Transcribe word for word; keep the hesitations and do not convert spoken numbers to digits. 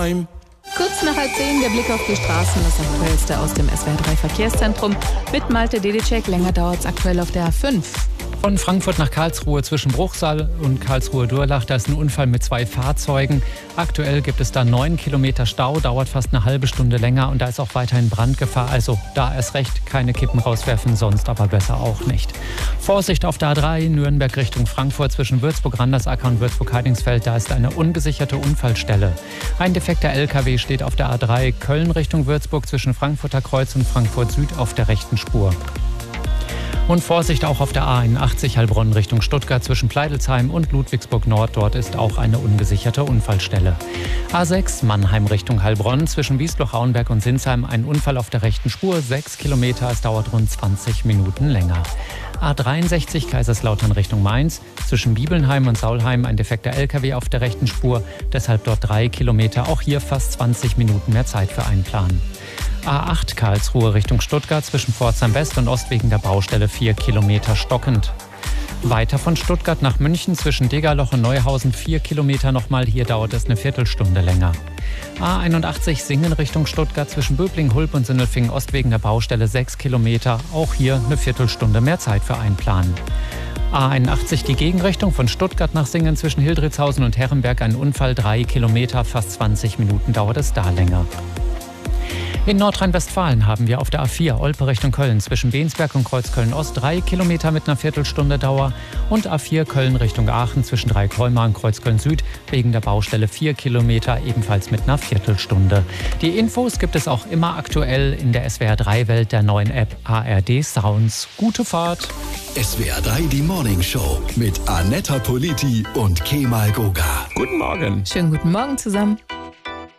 Kurz nach halb zehn der Blick auf die Straßen, das Aktuellste aus dem S W R drei Verkehrszentrum. Mit Malte Dedicek, länger dauert es aktuell auf der A fünf. Von Frankfurt nach Karlsruhe zwischen Bruchsal und Karlsruhe-Durlach, da ist ein Unfall mit zwei Fahrzeugen. Aktuell gibt es da neun Kilometer Stau, dauert fast eine halbe Stunde länger und da ist auch weiterhin Brandgefahr. Also da erst recht keine Kippen rauswerfen, sonst aber besser auch nicht. Vorsicht auf der A drei, Nürnberg Richtung Frankfurt zwischen Würzburg-Randersacker und Würzburg-Heidingsfeld, da ist eine ungesicherte Unfallstelle. Ein defekter L K W steht auf der A drei, Köln Richtung Würzburg zwischen Frankfurter Kreuz und Frankfurt Süd auf der rechten Spur. Und Vorsicht auch auf der A einundachtzig Heilbronn Richtung Stuttgart zwischen Pleidelsheim und Ludwigsburg Nord. Dort ist auch eine ungesicherte Unfallstelle. A sechs Mannheim Richtung Heilbronn zwischen Wiesloch-Auenberg und Sinsheim ein Unfall auf der rechten Spur. Sechs Kilometer, es dauert rund zwanzig Minuten länger. A dreiundsechzig Kaiserslautern Richtung Mainz zwischen Bibelnheim und Saulheim ein defekter L K W auf der rechten Spur. Deshalb dort drei Kilometer, auch hier fast zwanzig Minuten mehr Zeit für einplanen. A acht Karlsruhe Richtung Stuttgart zwischen Pforzheim West und Ost wegen der Baustelle vier Kilometer stockend. Weiter von Stuttgart nach München zwischen Degerloch und Neuhausen vier Kilometer nochmal. Hier dauert es eine Viertelstunde länger. A einundachtzig Singen Richtung Stuttgart zwischen Böbling, Hulb und Sindelfingen Ost wegen der Baustelle sechs Kilometer. Auch hier eine Viertelstunde mehr Zeit für einplanen. A einundachtzig die Gegenrichtung von Stuttgart nach Singen zwischen Hildritzhausen und Herrenberg ein Unfall drei Kilometer. Fast zwanzig Minuten dauert es da länger. In Nordrhein-Westfalen haben wir auf der A vier Olpe Richtung Köln zwischen Bensberg und Kreuzköln-Ost drei Kilometer mit einer Viertelstunde Dauer und A vier Köln Richtung Aachen zwischen Dreikolmar und Kreuzköln-Süd wegen der Baustelle vier Kilometer ebenfalls mit einer Viertelstunde. Die Infos gibt es auch immer aktuell in der S W R drei Welt der neuen App A R D Sounds. Gute Fahrt! S W R drei die Morning Show mit Annetta Politi und Kemal Goga. Guten Morgen! Schönen guten Morgen zusammen.